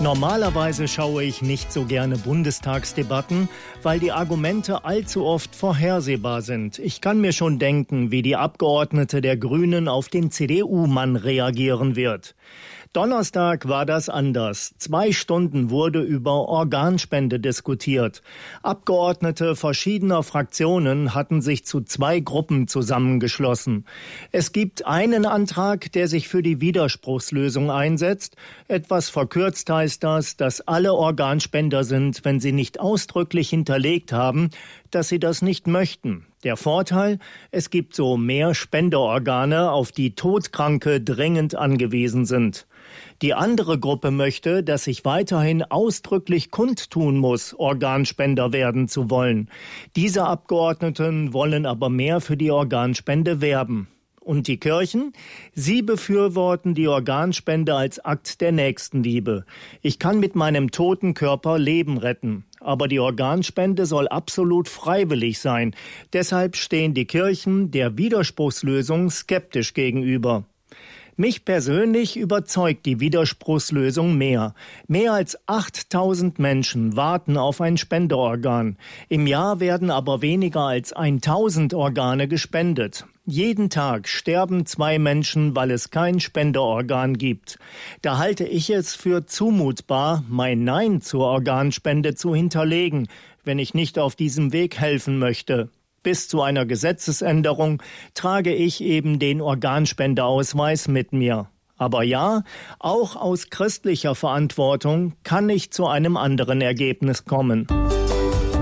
Normalerweise schaue ich nicht so gerne Bundestagsdebatten, weil die Argumente allzu oft vorhersehbar sind. Ich kann mir schon denken, wie die Abgeordnete der Grünen auf den CDU-Mann reagieren wird. Donnerstag war das anders. 2 Stunden wurde über Organspende diskutiert. Abgeordnete verschiedener Fraktionen hatten sich zu 2 Gruppen zusammengeschlossen. Es gibt einen Antrag, der sich für die Widerspruchslösung einsetzt. Etwas verkürzt heißt das, dass alle Organspender sind, wenn sie nicht ausdrücklich hinterlegt haben, dass sie das nicht möchten. Der Vorteil, es gibt so mehr Spenderorgane, auf die Todkranke dringend angewiesen sind. Die andere Gruppe möchte, dass ich weiterhin ausdrücklich kundtun muss, Organspender werden zu wollen. Diese Abgeordneten wollen aber mehr für die Organspende werben. Und die Kirchen? Sie befürworten die Organspende als Akt der Nächstenliebe. Ich kann mit meinem toten Körper Leben retten. Aber die Organspende soll absolut freiwillig sein. Deshalb stehen die Kirchen der Widerspruchslösung skeptisch gegenüber. Mich persönlich überzeugt die Widerspruchslösung mehr. Mehr als 8000 Menschen warten auf ein Spenderorgan. Im Jahr werden aber weniger als 1000 Organe gespendet. Jeden Tag sterben 2 Menschen, weil es kein Spenderorgan gibt. Da halte ich es für zumutbar, mein Nein zur Organspende zu hinterlegen, wenn ich nicht auf diesem Weg helfen möchte. Bis zu einer Gesetzesänderung trage ich eben den Organspendeausweis mit mir. Aber ja, auch aus christlicher Verantwortung kann ich zu einem anderen Ergebnis kommen.